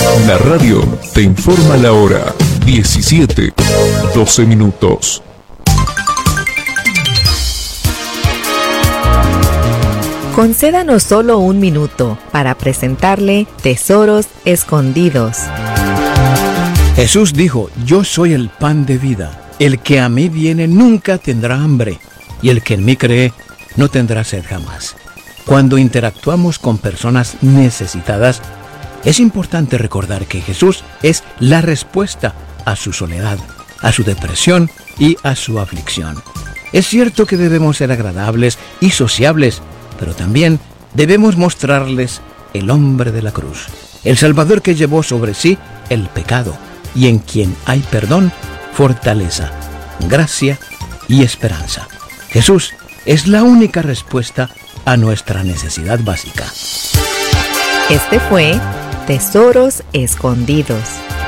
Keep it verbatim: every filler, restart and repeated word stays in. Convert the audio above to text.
La radio te informa la hora. diecisiete, doce minutos. Concédanos solo un minuto para presentarle Tesoros Escondidos. Jesús dijo: yo soy el pan de vida. El que a mí viene nunca tendrá hambre, y el que en mí cree no tendrá sed jamás. Cuando interactuamos con personas necesitadas, es importante recordar que Jesús es la respuesta a su soledad, a su depresión y a su aflicción. Es cierto que debemos ser agradables y sociables, pero también debemos mostrarles el hombre de la cruz, el Salvador que llevó sobre sí el pecado y en quien hay perdón, fortaleza, gracia y esperanza. Jesús es la única respuesta a nuestra necesidad básica. Este fue Tesoros Escondidos.